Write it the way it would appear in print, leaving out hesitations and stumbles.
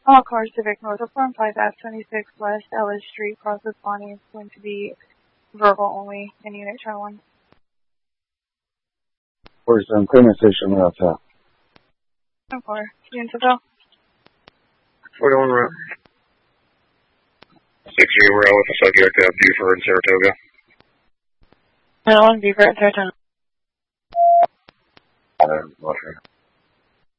All cars Civic North of Farm 5 Ave 26 West Ellis Street, process Bonnie is going to be verbal only in unit turn 1. Where's the cleaning station route at? 10-4, unit to go. 41 route. 60 rail with the subject of Buford, Saratoga. 901 Buford, Saratoga. Roger.